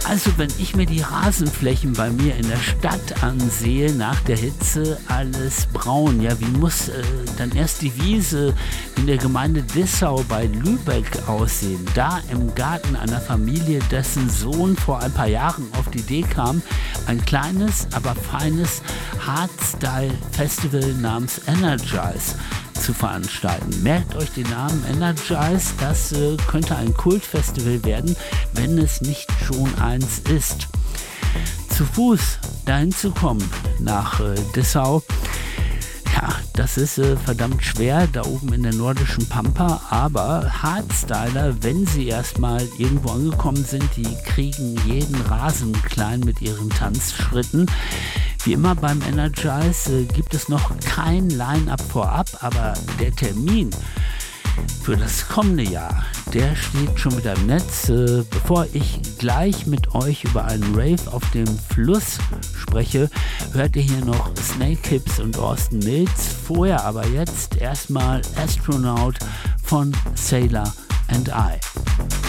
Also wenn ich mir die Rasenflächen bei mir in der Stadt ansehe, nach der Hitze alles braun. Ja, wie muss dann erst die Wiese in der Gemeinde Dissau bei Lübeck aussehen? Da im Garten einer Familie, dessen Sohn vor ein paar Jahren auf die Idee kam, ein kleines, aber feines Hardstyle-Festival namens Energize zu veranstalten. Merkt euch den Namen Energize, das könnte ein Kultfestival werden, wenn es nicht schon eins ist. Zu Fuß dahin zu kommen nach Dissau, ja, das ist verdammt schwer, da oben in der nordischen Pampa, aber Hardstyler, wenn sie erstmal irgendwo angekommen sind, die kriegen jeden Rasen klein mit ihren Tanzschritten. Wie immer beim Energize gibt es noch kein Line-Up vorab, aber der Termin für das kommende Jahr, der steht schon wieder im Netz. Bevor ich gleich mit euch über einen Rave auf dem Fluss spreche, hört ihr hier noch Snake Hips und Austin Mills. Vorher aber jetzt erstmal Astronaut von Sailor and I.